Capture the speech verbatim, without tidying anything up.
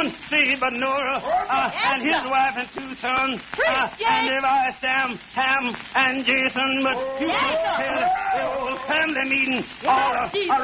don't see but Nora uh, and his wife and two sons. Uh, and if I Sam, Ham, and Jason, but you just tell the whole family meeting all around.